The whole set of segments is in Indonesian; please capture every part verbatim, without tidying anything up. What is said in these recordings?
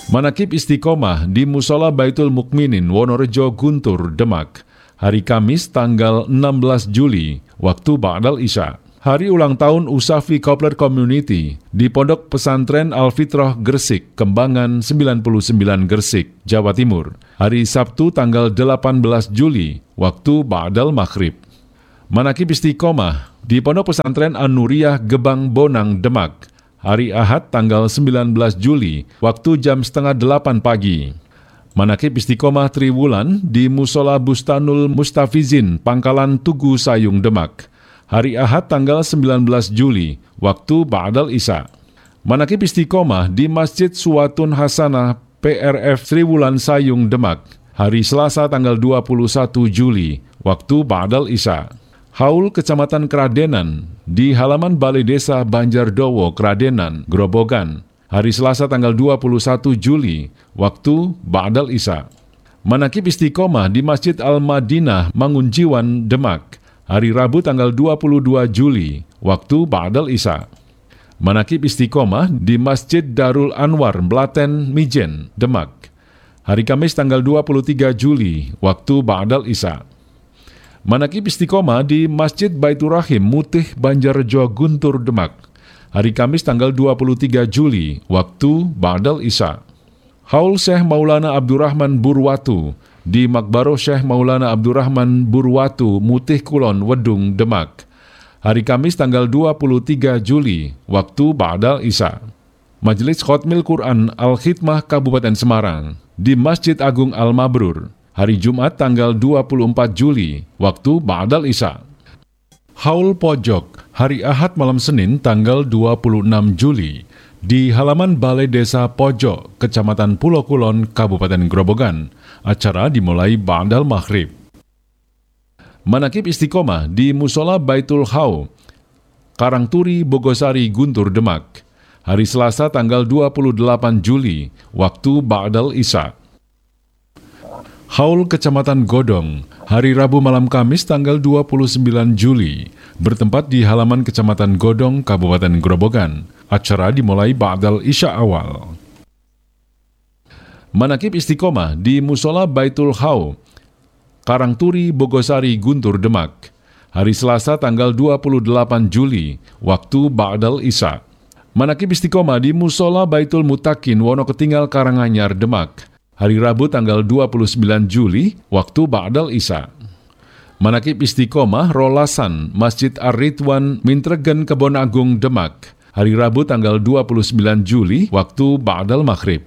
Manakib Istiqomah di Musola Baitul Mukminin Wonorejo Guntur Demak, hari Kamis tanggal enam belas Juli, waktu Ba'dal Isya. Hari ulang tahun Usafi Kopler Community di Pondok Pesantren Al-Fitrah Gresik, Kembangan sembilan puluh sembilan Gresik, Jawa Timur. Hari Sabtu tanggal delapan belas Juli, waktu Ba'dal Maghrib. Manakib Istiqomah di Pondok Pesantren An-Nuriyah Gebang Bonang Demak, hari Ahad tanggal sembilan belas Juli, waktu jam setengah delapan pagi. Manakib Istiqomah Triwulan di Musola Bustanul Mustafizin, Pangkalan Tugu Sayung Demak, hari Ahad tanggal sembilan belas Juli, waktu Ba'dal Isya. Manakib Istiqomah di Masjid Suwatun Hasanah P R F Triwulan Sayung Demak, hari Selasa tanggal dua puluh satu Juli, waktu Ba'dal Isya. Haul Kecamatan Kradenan di halaman Balai Desa Banjardowo, Kradenan, Grobogan, hari Selasa tanggal dua puluh satu Juli, waktu Ba'dal Isya. Manakib Istiqomah di Masjid Al-Madinah Mangunjiwan Demak, hari Rabu tanggal dua puluh dua Juli, waktu Ba'dal Isya. Manakib Istiqomah di Masjid Darul Anwar Blaten Mijen Demak, hari Kamis tanggal dua puluh tiga Juli, waktu Ba'dal Isya. Manakib Istiqomah di Masjid Baitur Rahim Mutih Banjarjo Guntur Demak, hari Kamis tanggal dua puluh tiga Juli, waktu Ba'dal Isya. Haul Syekh Maulana Abdurrahman Burwatu di Makbaroh Syekh Maulana Abdurrahman Burwatu Mutih Kulon Wedung Demak, hari Kamis tanggal dua puluh tiga Juli, waktu Ba'dal Isya. Majelis Khotmil Quran Al-Khidmah Kabupaten Semarang di Masjid Agung Al-Mabrur, hari Jumat tanggal dua puluh empat Juli, waktu Ba'dal Isya. Haul Pojok, hari Ahad malam Senin tanggal dua puluh enam Juli, di halaman Balai Desa Pojok, Kecamatan Pulau Kulon, Kabupaten Grobogan. Acara dimulai Ba'dal Maghrib. Manakib Istiqomah di Musola Baitul Hau, Karangturi, Bogosari, Guntur Demak, hari Selasa tanggal dua puluh delapan Juli, waktu Ba'dal Isya. Haul Kecamatan Godong, hari Rabu malam Kamis tanggal dua puluh sembilan Juli, bertempat di halaman Kecamatan Godong, Kabupaten Grobogan. Acara dimulai Ba'dal Isya awal. Manakib Istiqomah di Musola Baitul Hau, Karangturi, Bogosari, Guntur Demak, hari Selasa tanggal dua puluh delapan Juli, waktu Ba'dal Isya. Manakib Istiqomah di Musola Baitul Mutakin Wonoketinggal Karanganyar Demak, hari Rabu tanggal dua puluh sembilan Juli, waktu Ba'dal Isya. Manakib Istiqomah Rolasan Masjid Ar-Ridwan Mintregen Kebon Agung Demak, hari Rabu tanggal dua puluh sembilan Juli, waktu Ba'dal Maghrib.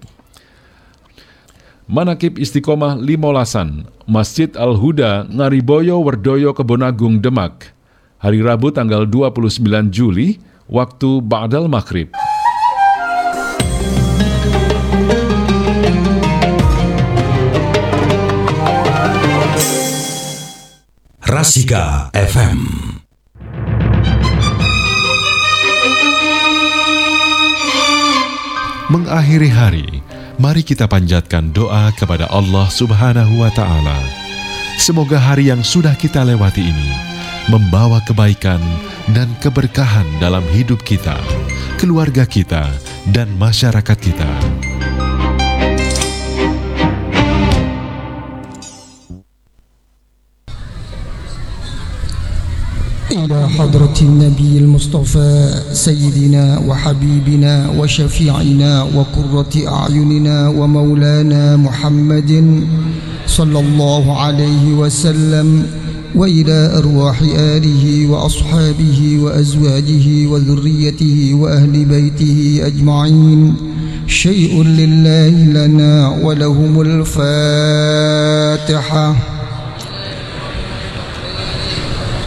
Manakib Istiqomah Limolasan Masjid Al-Huda Ngariboyo Werdoyo Kebon Agung Demak, hari Rabu tanggal dua puluh sembilan Juli, waktu Ba'dal Maghrib. Rasika F M. Mengakhiri hari, mari kita panjatkan doa kepada Allah Subhanahu wa Ta'ala. Semoga hari yang sudah kita lewati ini membawa kebaikan dan keberkahan dalam hidup kita, keluarga kita, dan masyarakat kita. إلى حضرة النبي المصطفى سيدنا وحبيبنا وشفيعنا وقرة أعيننا ومولانا محمد صلى الله عليه وسلم وإلى أرواح آله وأصحابه وأزواجه وذريته وأهل بيته أجمعين شيء لله لنا ولهم الفاتحة.